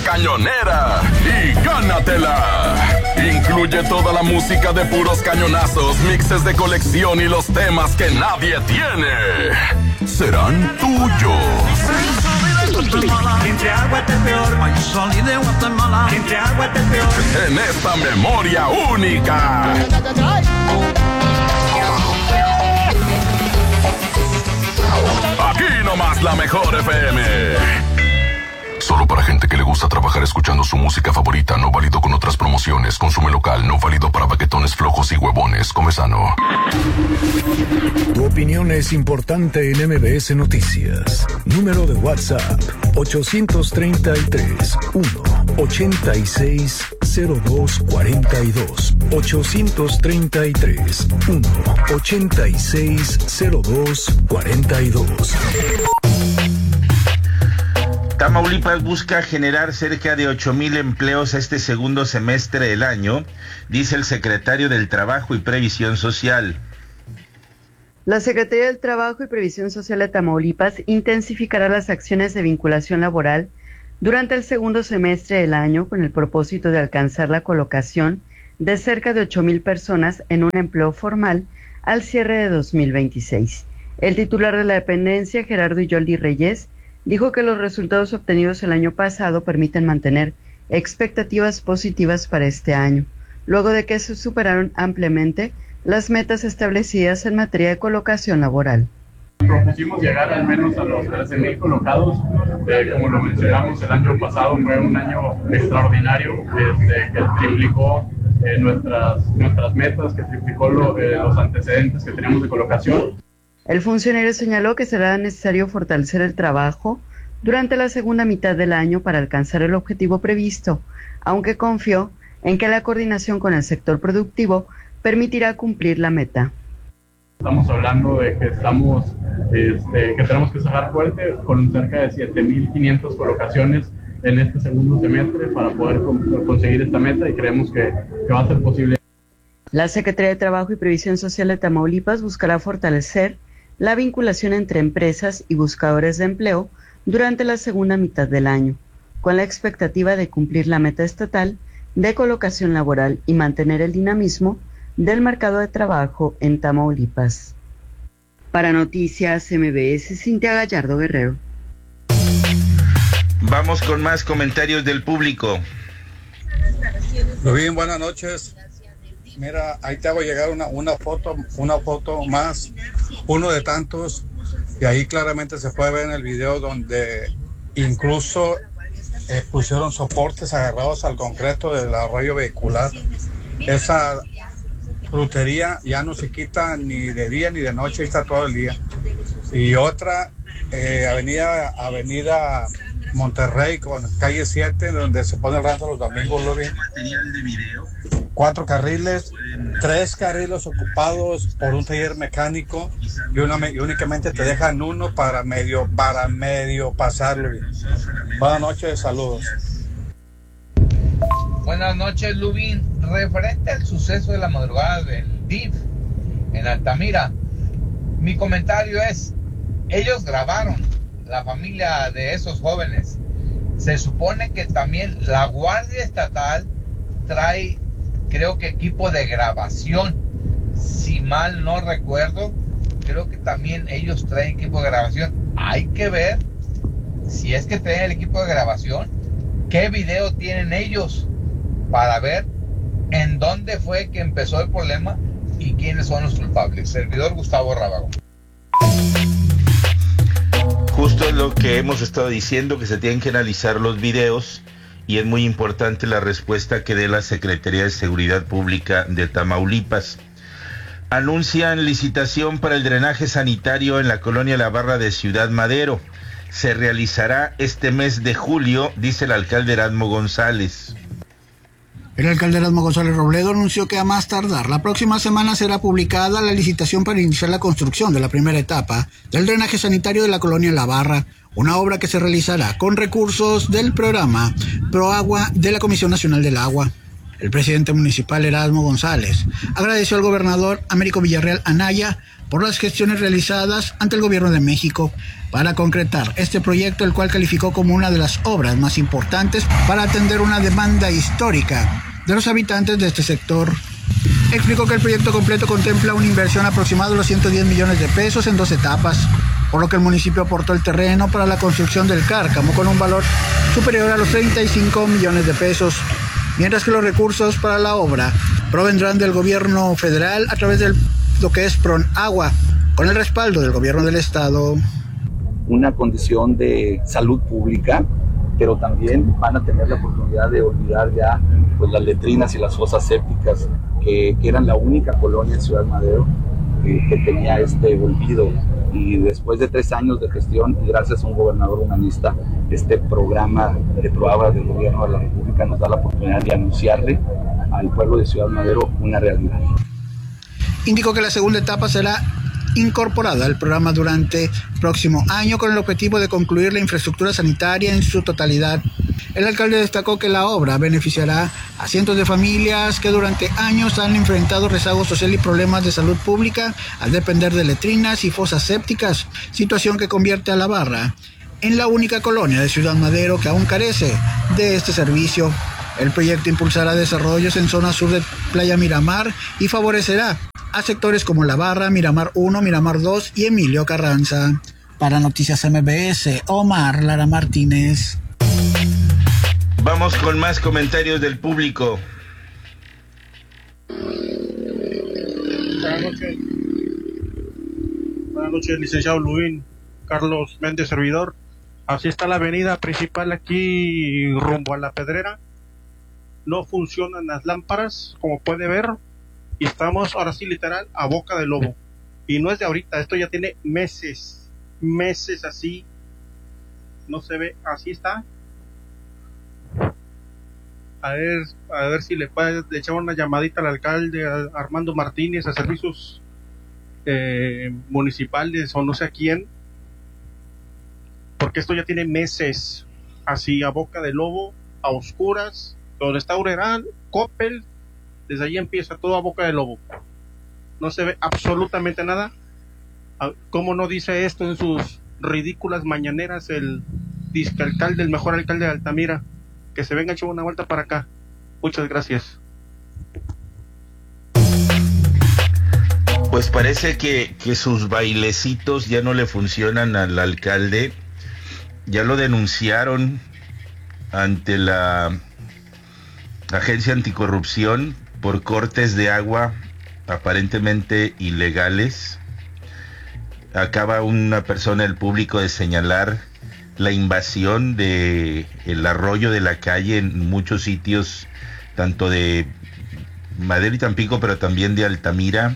cañonera y gánatela. Incluye toda la música de puros cañonazos, mixes de colección y los temas que nadie tiene. Serán tuyos. Entre agua te peor, salí de Guatemala. Entre agua te peor. En esta memoria única. Aquí nomás la mejor FM. Solo para gente que le gusta trabajar escuchando su música favorita, no válido con otras promociones. Consume local, no válido para baquetones flojos y huevones. Come sano. Tu opinión es importante en MBS Noticias. Número de WhatsApp 833-186-0242. 833-186-0242. Tamaulipas busca generar cerca de 8,000 empleos este segundo semestre del año, dice el secretario del Trabajo y Previsión Social. La Secretaría del Trabajo y Previsión Social de Tamaulipas intensificará las acciones de vinculación laboral durante el segundo semestre del año con el propósito de alcanzar la colocación de cerca de 8,000 personas en un empleo formal al cierre de 2026. El titular de la dependencia, Gerardo Yoldi Reyes, dijo que los resultados obtenidos el año pasado permiten mantener expectativas positivas para este año, luego de que se superaron ampliamente las metas establecidas en materia de colocación laboral. Propusimos llegar al menos a los 13,000 colocados. Como lo mencionamos, el año pasado fue un año extraordinario, que triplicó nuestras metas, que triplicó los antecedentes que teníamos de colocación. El funcionario señaló que será necesario fortalecer el trabajo durante la segunda mitad del año para alcanzar el objetivo previsto, aunque confió en que la coordinación con el sector productivo permitirá cumplir la meta. Estamos hablando de que que tenemos que cerrar fuerte con cerca de 7,500 colocaciones en este segundo semestre para poder conseguir esta meta, y creemos que va a ser posible. La Secretaría de Trabajo y Previsión Social de Tamaulipas buscará fortalecer la vinculación entre empresas y buscadores de empleo durante la segunda mitad del año, con la expectativa de cumplir la meta estatal de colocación laboral y mantener el dinamismo del mercado de trabajo en Tamaulipas. Para Noticias MBS, Cintia Gallardo Guerrero. Vamos con más comentarios del público. Muy bien, buenas noches. Mira, ahí te hago llegar una foto más, uno de tantos, y ahí claramente se puede ver en el video donde incluso pusieron soportes agarrados al concreto del arroyo vehicular. Esa frutería ya no se quita ni de día ni de noche, está todo el día. Y otra, avenida Monterrey con calle 7, donde se pone el rancho los domingos, ¿lo bien? 4 carriles, 3 carriles ocupados por un taller mecánico y únicamente te dejan uno para medio pasarlo bien. Buenas noches, saludos. Buenas noches, Lubín. Referente al suceso de la madrugada del DIF en Altamira, mi comentario es: ellos grabaron, la familia de esos jóvenes. Se supone que también la Guardia Estatal trae, creo que, equipo de grabación. Si mal no recuerdo, creo que también ellos traen equipo de grabación. Hay que ver, si es que traen el equipo de grabación, qué video tienen ellos, para ver en dónde fue que empezó el problema y quiénes son los culpables. Servidor Gustavo Rábago. Justo es lo que hemos estado diciendo, que se tienen que analizar los videos, y es muy importante la respuesta que dé la Secretaría de Seguridad Pública de Tamaulipas. Anuncian licitación para el drenaje sanitario en la colonia La Barra de Ciudad Madero. Se realizará este mes de julio, dice el alcalde Erasmo González. El alcalde Erasmo González Robledo anunció que a más tardar la próxima semana será publicada la licitación para iniciar la construcción de la primera etapa del drenaje sanitario de la colonia La Barra, una obra que se realizará con recursos del programa ProAgua de la Comisión Nacional del Agua. El presidente municipal Erasmo González agradeció al gobernador Américo Villarreal Anaya por las gestiones realizadas ante el gobierno de México para concretar este proyecto, el cual calificó como una de las obras más importantes para atender una demanda histórica de los habitantes de este sector. Explicó que el proyecto completo contempla una inversión aproximada de los 110 millones de pesos en 2 etapas, por lo que el municipio aportó el terreno para la construcción del cárcamo con un valor superior a los 35 millones de pesos, mientras que los recursos para la obra provendrán del gobierno federal a través de lo que es PRONAGUA, con el respaldo del gobierno del estado. Una condición de salud pública, pero también van a tener la oportunidad de olvidar ya pues, las letrinas y las fosas sépticas, que eran la única colonia en Ciudad Madero que tenía este olvido. Y después de 3 años de gestión y gracias a un gobernador humanista, este programa de PROAGUA del gobierno de la República nos da la oportunidad de anunciarle al pueblo de Ciudad Madero una realidad. Indicó que la segunda etapa será incorporada al programa durante el próximo año con el objetivo de concluir la infraestructura sanitaria en su totalidad. El alcalde destacó que la obra beneficiará a cientos de familias que durante años han enfrentado rezago social y problemas de salud pública al depender de letrinas y fosas sépticas, situación que convierte a La Barra en la única colonia de Ciudad Madero que aún carece de este servicio. El proyecto impulsará desarrollos en zona sur de Playa Miramar y favorecerá a sectores como La Barra, Miramar 1, Miramar 2 y Emilio Carranza. Para Noticias MBS, Omar Lara Martínez. Vamos con más comentarios del público. Buenas noches, licenciado Luis Carlos Méndez, servidor. Así está la avenida principal aquí rumbo a La Pedrera. No funcionan las lámparas, como puede ver, y estamos ahora sí literal a boca de lobo. Y no es de ahorita, esto ya tiene meses así. No se ve, así está. A ver si le echar una llamadita al alcalde Armando Martínez a servicios municipales o no sé a quién, porque esto ya tiene meses así a boca de lobo, a oscuras, donde está Urerán, Coppel, desde ahí empieza todo a boca de lobo. No se ve absolutamente nada. ¿Cómo no dice esto en sus ridículas mañaneras el disque alcalde, el mejor alcalde de Altamira? Que se venga a echar una vuelta para acá. Muchas gracias. Pues parece que sus bailecitos ya no le funcionan al alcalde. Ya lo denunciaron ante la Agencia Anticorrupción por cortes de agua aparentemente ilegales. Acaba una persona del público de señalar la invasión de el arroyo de la calle en muchos sitios, tanto de Madero y Tampico, pero también de Altamira.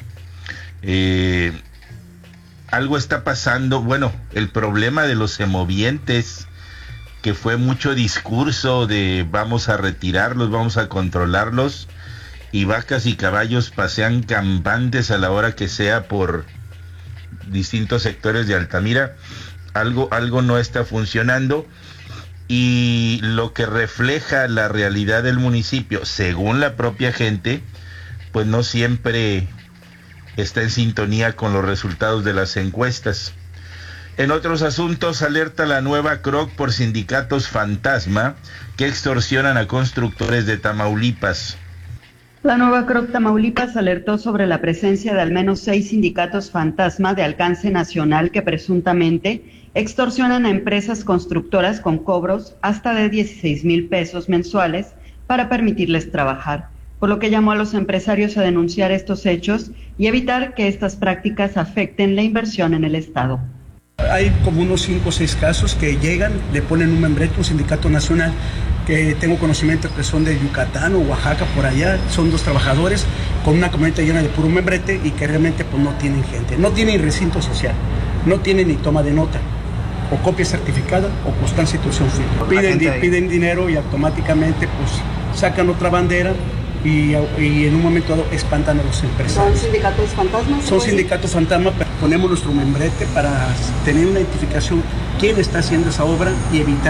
Algo está pasando. Bueno, el problema de los semovientes, que fue mucho discurso de vamos a retirarlos, vamos a controlarlos, y vacas y caballos pasean campantes a la hora que sea por distintos sectores de Altamira. Algo no está funcionando, y lo que refleja la realidad del municipio, según la propia gente, pues no siempre está en sintonía con los resultados de las encuestas. En otros asuntos, alerta la nueva CROC por sindicatos fantasma que extorsionan a constructores de Tamaulipas. La nueva CROC Tamaulipas alertó sobre la presencia de al menos 6 sindicatos fantasma de alcance nacional que presuntamente extorsionan a empresas constructoras con cobros hasta de 16,000 pesos mensuales para permitirles trabajar, por lo que llamó a los empresarios a denunciar estos hechos y evitar que estas prácticas afecten la inversión en el Estado. Hay como unos 5 o 6 casos que llegan, le ponen un membrete, un sindicato nacional, que tengo conocimiento que son de Yucatán o Oaxaca, por allá, son 2 trabajadores con una camioneta llena de puro membrete y que realmente pues no tienen gente, no tienen recinto social, no tienen ni toma de nota, o copia certificada o constancia de institución firme. Piden dinero y automáticamente pues sacan otra bandera y en un momento dado espantan a los empresarios. ¿Son sindicatos fantasmas? Son sindicatos fantasma, pero ponemos nuestro membrete para tener una identificación quién está haciendo esa obra y evitar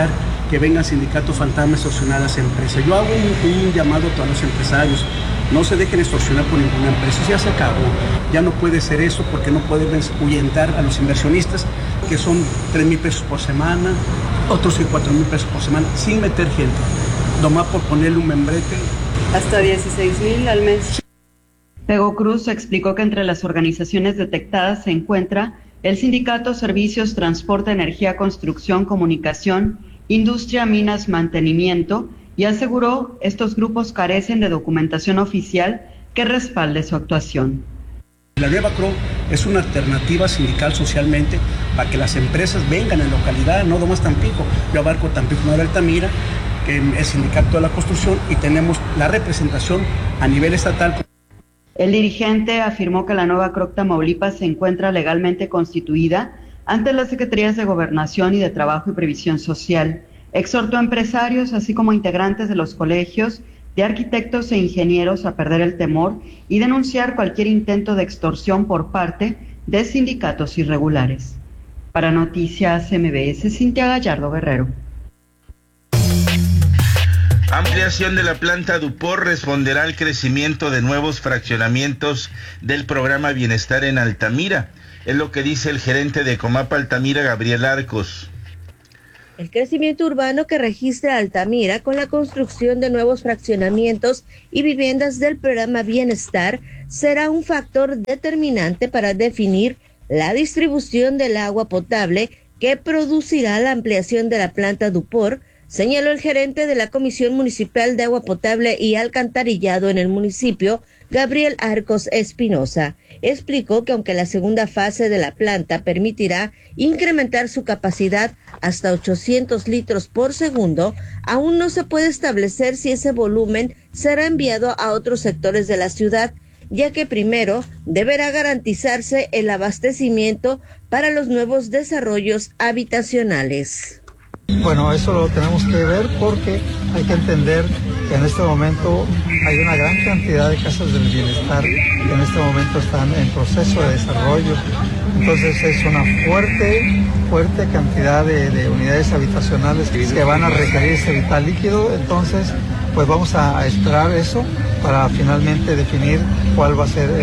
que vengan sindicatos fantasmas a extorsionar a las empresas. Yo hago un llamado a todos los empresarios. No se dejen extorsionar por ninguna empresa, ya se acabó. Ya no puede ser eso porque no pueden ahuyentar a los inversionistas, que son 3,000 pesos por semana, otros 4,000 pesos por semana, sin meter gente. Nomás por ponerle un membrete. Hasta 16,000 al mes. Pego Cruz explicó que entre las organizaciones detectadas se encuentra el Sindicato Servicios, Transporte, Energía, Construcción, Comunicación, Industria, Minas, Mantenimiento, y aseguró estos grupos carecen de documentación oficial que respalde su actuación. La nueva CRO es una alternativa sindical socialmente para que las empresas vengan en localidad, no nomás Tampico. Yo abarco Tampico, Nueva Altamira, que es sindicato de la construcción, y tenemos la representación a nivel estatal. El dirigente afirmó que la nueva CROC Tamaulipas se encuentra legalmente constituida ante las Secretarías de Gobernación y de Trabajo y Previsión Social. Exhortó a empresarios, así como integrantes de los colegios de arquitectos e ingenieros, a perder el temor y denunciar cualquier intento de extorsión por parte de sindicatos irregulares. Para Noticias MBS, Cintia Gallardo Guerrero. Ampliación de la planta Dupor responderá al crecimiento de nuevos fraccionamientos del programa Bienestar en Altamira. Es lo que dice el gerente de Comapa Altamira, Gabriel Arcos. El crecimiento urbano que registra Altamira con la construcción de nuevos fraccionamientos y viviendas del programa Bienestar será un factor determinante para definir la distribución del agua potable que producirá la ampliación de la planta Dupor, señaló el gerente de la Comisión Municipal de Agua Potable y Alcantarillado en el municipio, Gabriel Arcos Espinosa. Explicó que aunque la segunda fase de la planta permitirá incrementar su capacidad hasta 800 litros por segundo, aún no se puede establecer si ese volumen será enviado a otros sectores de la ciudad, ya que primero deberá garantizarse el abastecimiento para los nuevos desarrollos habitacionales. Bueno, eso lo tenemos que ver porque hay que entender que en este momento hay una gran cantidad de casas del bienestar que en este momento están en proceso de desarrollo. Entonces es una fuerte cantidad de unidades habitacionales que van a requerir ese vital líquido. Entonces, pues vamos a esperar eso para finalmente definir cuál va a ser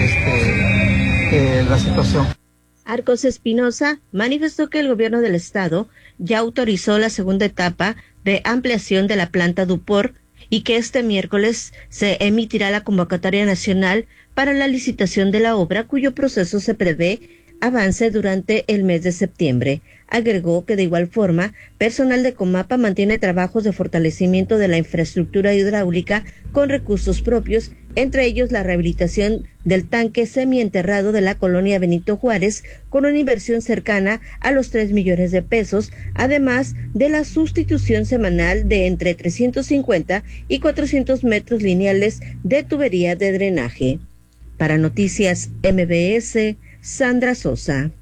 la situación. Arcos Espinosa manifestó que el gobierno del estado ya autorizó la segunda etapa de ampliación de la planta Dupor y que este miércoles se emitirá la convocatoria nacional para la licitación de la obra, cuyo proceso se prevé avance durante el mes de septiembre. Agregó que de igual forma, personal de Comapa mantiene trabajos de fortalecimiento de la infraestructura hidráulica con recursos propios, entre ellos la rehabilitación del tanque semienterrado de la colonia Benito Juárez, con una inversión cercana a los 3 millones de pesos, además de la sustitución semanal de entre 350 y 400 metros lineales de tubería de drenaje. Para Noticias MBS, Sandra Sosa.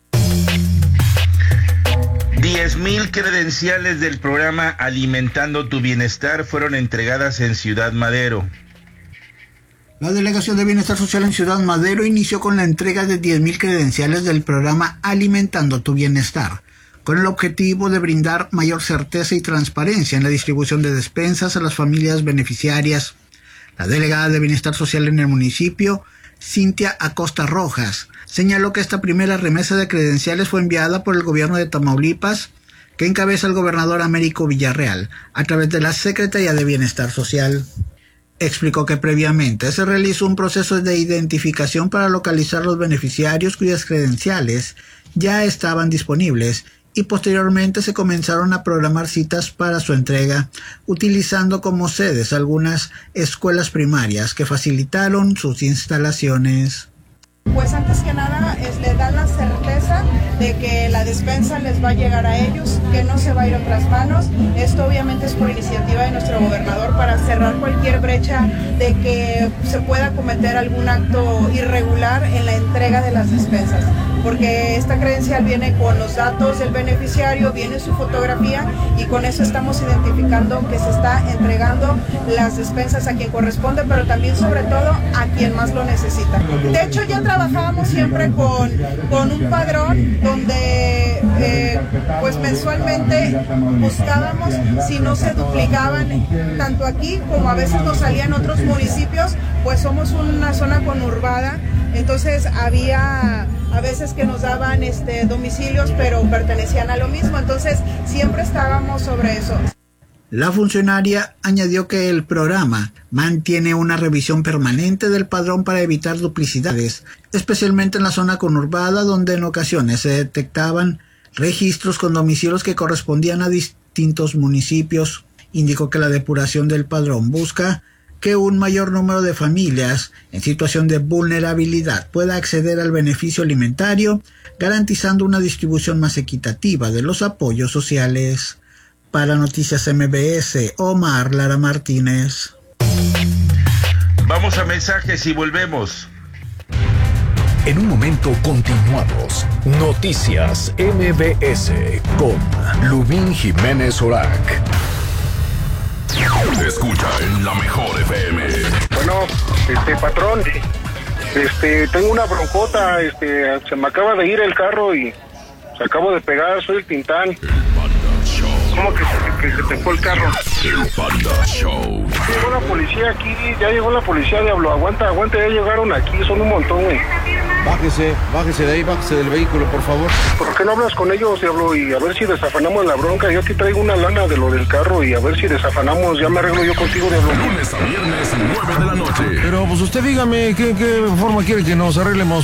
10,000 credenciales del programa Alimentando tu Bienestar fueron entregadas en Ciudad Madero. La Delegación de Bienestar Social en Ciudad Madero inició con la entrega de 10,000 credenciales del programa Alimentando tu Bienestar, con el objetivo de brindar mayor certeza y transparencia en la distribución de despensas a las familias beneficiarias. La delegada de Bienestar Social en el municipio, Cintia Acosta Rojas, señaló que esta primera remesa de credenciales fue enviada por el gobierno de Tamaulipas, que encabeza el gobernador Américo Villarreal, a través de la Secretaría de Bienestar Social. Explicó que previamente se realizó un proceso de identificación para localizar los beneficiarios cuyas credenciales ya estaban disponibles y posteriormente se comenzaron a programar citas para su entrega, utilizando como sedes algunas escuelas primarias que facilitaron sus instalaciones. Pues antes que nada les dan la certeza de que la despensa les va a llegar a ellos, que no se va a ir a otras manos. Esto obviamente es por iniciativa de nuestro gobernador para cerrar cualquier brecha de que se pueda cometer algún acto irregular en la entrega de las despensas, porque esta credencial viene con los datos del beneficiario, viene su fotografía y con eso estamos identificando que se está entregando las despensas a quien corresponde, pero también sobre todo a quien más lo necesita. De hecho, ya trabajábamos siempre con un padrón donde pues mensualmente buscábamos si no se duplicaban tanto aquí como a veces nos salían otros municipios, pues somos una zona conurbada, entonces había a veces que nos daban domicilios pero pertenecían a lo mismo, entonces siempre estábamos sobre eso. La funcionaria añadió que el programa mantiene una revisión permanente del padrón para evitar duplicidades, especialmente en la zona conurbada donde en ocasiones se detectaban registros con domicilios que correspondían a distintos municipios. Indicó que la depuración del padrón busca que un mayor número de familias en situación de vulnerabilidad pueda acceder al beneficio alimentario, garantizando una distribución más equitativa de los apoyos sociales. Para Noticias MBS, Omar Lara Martínez. Vamos a mensajes y volvemos. En un momento continuamos. Noticias MBS con Lubín Jiménez Orac. Escucha en la mejor FM. Bueno, patrón, tengo una broncota, se me acaba de ir el carro y se acabo de pegar, soy el Tintán. ¿Cómo que se te fue el carro? El Panda Show. Llegó la policía aquí, ya llegó la policía, Diablo, aguanta, ya llegaron aquí, son un montón, güey. Bájese de ahí, bájese del vehículo, por favor. ¿Por qué no hablas con ellos, Diablo? Y a ver si desafanamos la bronca. Yo aquí traigo una lana de lo del carro y a ver si desafanamos. Ya me arreglo yo contigo, Diablo. Lunes a viernes, 9 de la noche. Pero pues usted dígame, ¿qué forma quiere que nos arreglemos?